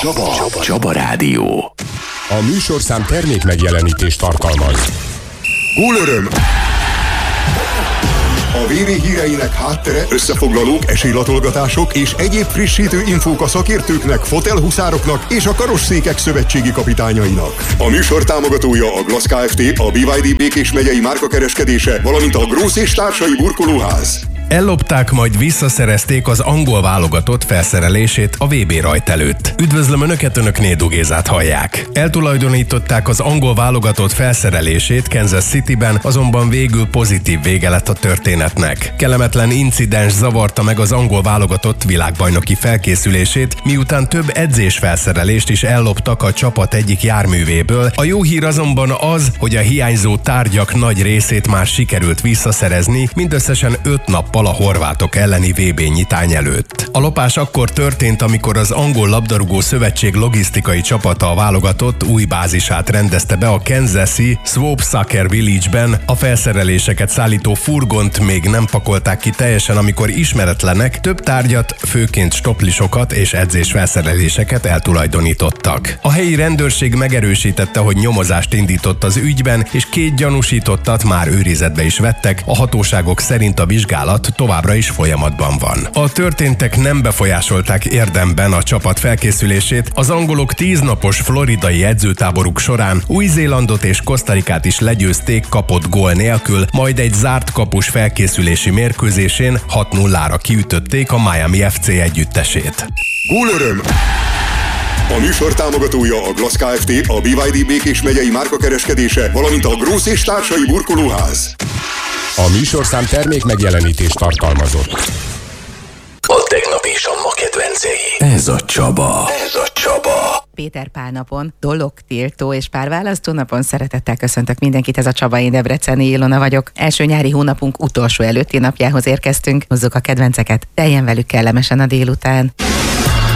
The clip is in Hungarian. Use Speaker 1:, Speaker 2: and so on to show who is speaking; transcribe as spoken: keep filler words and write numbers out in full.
Speaker 1: Csaba. Csaba Rádió.
Speaker 2: A műsorszám termék megjelenítést tartalmaz.
Speaker 3: Gólöröm! A vé bé híreinek háttere, összefoglalók, esélylatolgatások és egyéb frissítő infók a szakértőknek, fotelhuszároknak és a karosszékek szövetségi kapitányainak. A műsor támogatója a Glass Kft., a bé vé dé Békés megyei márkakereskedése, valamint a Grósz és társai burkolóház.
Speaker 4: Ellopták, majd visszaszerezték az angol válogatott felszerelését a vé bé rajt előtt. Üdvözlöm Önöket, Önök Nédu Gézát hallják. Eltulajdonították az angol válogatott felszerelését Kansas Cityben, azonban végül pozitív vége lett a történetnek. Kellemetlen incidens zavarta meg az angol válogatott világbajnoki felkészülését, miután több edzésfelszerelést is elloptak a csapat egyik járművéből. A jó hír azonban az, hogy a hiányzó tárgyak nagy részét már sikerült visszaszerezni, mindösszesen öt nappal a horvátok elleni vé bé nyitány előtt. A lopás akkor történt, amikor az angol labdarúgó szövetség logisztikai csapata a válogatott új bázisát rendezte be a Kansas-i Swope Soccer Village-ben. A felszereléseket szállító furgont még nem pakolták ki teljesen, amikor ismeretlenek több tárgyat, főként stoplisokat és edzésfelszereléseket eltulajdonítottak. A helyi rendőrség megerősítette, hogy nyomozást indított az ügyben, és két gyanúsítottat már őrizetbe is vettek. A hatóságok szerint a vizsgálat továbbra is folyamatban van. A történtek nem befolyásolták érdemben a csapat felkészülését. Az angolok tíznapos floridai edzőtáboruk során Új-Zélandot és Kosztarikát is legyőzték kapott gól nélkül, majd egy zárt kapus felkészülési mérkőzésén hat nullára kiütötték a Miami ef cé együttesét.
Speaker 3: Gólöröm! A műsor támogatója a Glass Kft., a bé vé dé Békés megyei márkakereskedése, valamint a Grósz és társai burkolóház.
Speaker 2: A műsorszám termék megjelenítést tartalmazott.
Speaker 1: A tegnap és a ma kedvencei. Ez a Csaba. Ez a Csaba.
Speaker 5: Péter Pál napon, dologtiltó és párválasztó napon szeretettel köszöntök mindenkit, ez a Csaba, én Debreceni Ilona vagyok. Első nyári hónapunk utolsó előtti napjához érkeztünk, hozzuk a kedvenceket, teljen velük kellemesen a délután.